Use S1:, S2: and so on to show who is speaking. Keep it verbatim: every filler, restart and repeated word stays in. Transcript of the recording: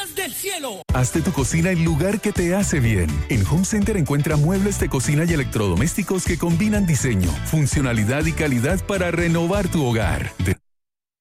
S1: ayudas del cielo.
S2: Hazte tu cocina el lugar que te hace bien. En Home Center encuentra muebles de cocina y electrodomésticos que combinan diseño, funcionalidad y calidad para renovar tu hogar. De